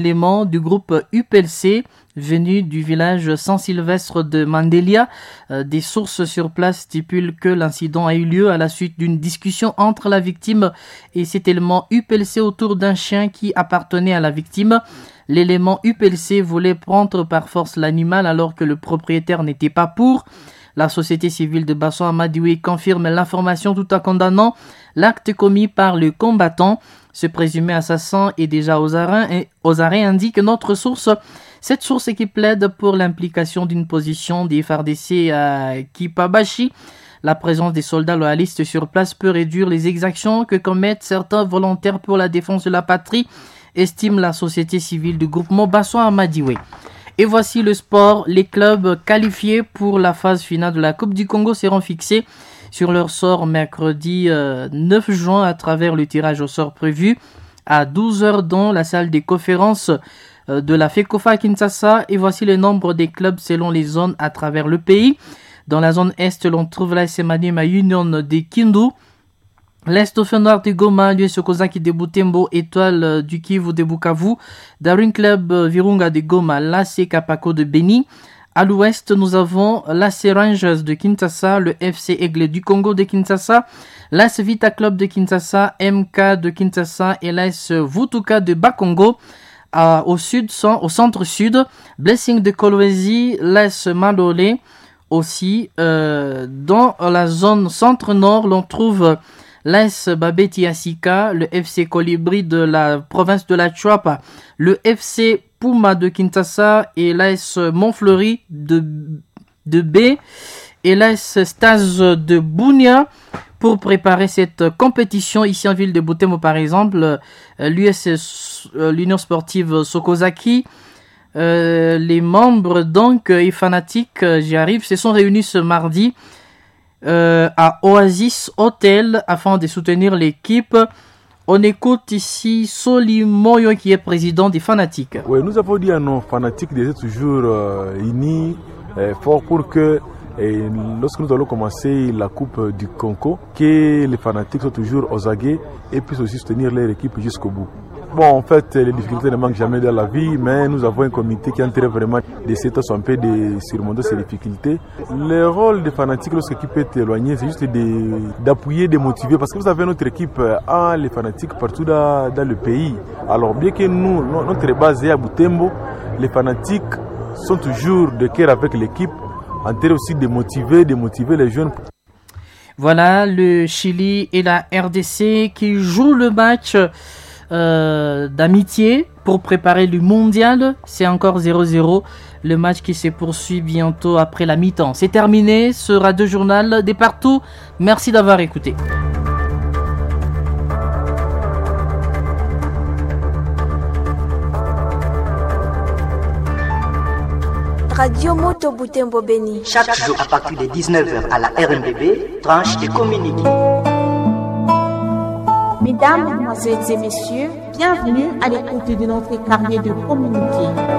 Éléments du groupe UPLC venu du village Saint-Sylvestre de Mandelia. Des sources sur place stipulent que l'incident a eu lieu à la suite d'une discussion entre la victime et cet élément UPLC autour d'un chien qui appartenait à la victime. L'élément UPLC voulait prendre par force l'animal alors que le propriétaire n'était pas pour. La société civile de Basso Amadioué confirme l'information tout en condamnant l'acte commis par le combattant. Ce présumé assassin est déjà aux arrêts, indique notre source. Cette source qui plaide pour l'implication d'une position des FARDC à Kipabashi. La présence des soldats loyalistes sur place peut réduire les exactions que commettent certains volontaires pour la défense de la patrie, estime la société civile du groupement Basso Amadioué. Et voici le sport. Les clubs qualifiés pour la phase finale de la Coupe du Congo seront fixés sur leur sort mercredi 9 juin à travers le tirage au sort prévu à 12h dans la salle des conférences de la FECOFA à Kinshasa. Et voici le nombre des clubs selon les zones à travers le pays. Dans la zone Est, l'on trouve la Maniema Union de Kindu, l'Est au Nord de Goma, l'US Kozaki de Butembo, Étoile du Kivu de Bukavu, Darwin Club Virunga de Goma, l'AC Kapako de Beni. À l'ouest, nous avons l'AC Rangers de Kinshasa, le FC Aigle du Congo de Kinshasa, l'AC Vita Club de Kinshasa, MK de Kinshasa et l'AS Vutuka de Bakongo. Au centre-sud, Blessing de Kolwezi, l'AS Malolé. Aussi, dans la zone centre-nord, l'on trouve l'AS Babeti Asika, le FC Colibri de la province de la Chuapa, le FC Puma de Kinshasa et l'AS Montfleury de B et l'AS Stase de Bunia. Pour préparer cette compétition ici en ville de Butembo par exemple, l'Union sportive Sokozaki, les membres donc et fanatiques, j'y arrive, se sont réunis ce mardi à Oasis Hotel afin de soutenir l'équipe. On écoute ici Soli Moyo qui est président des fanatiques. Oui, nous avons dit à nos fanatiques d'être toujours unis, forts pour que lorsque nous allons commencer la Coupe du Congo, que les fanatiques soient toujours aux aguets et puissent aussi soutenir leur équipe jusqu'au bout. Bon, en fait, les difficultés ne manquent jamais dans la vie, mais nous avons un comité qui est en train vraiment d'essayer de surmonter ces difficultés. Le rôle des fanatiques lorsque l'équipe est éloignée, c'est juste d'appuyer, de motiver, parce que vous avez notre équipe les fanatiques partout dans le pays. Alors, bien que nous, notre base est à Butembo, les fanatiques sont toujours de cœur avec l'équipe, en train aussi de motiver les jeunes. Voilà, le Chili et la RDC qui jouent le match d'amitié pour préparer le mondial. C'est encore 0-0. Le match qui se poursuit bientôt après la mi-temps. C'est terminé. Ce Radio Journal des partout. Merci d'avoir écouté. Radio Moto Butembo Beni. Chaque jour à partir de 19h à la RNBB, tranche et communiqué. Mesdames, Mesdemoiselles et Messieurs, bienvenue à l'écoute de notre carnet de communiqué.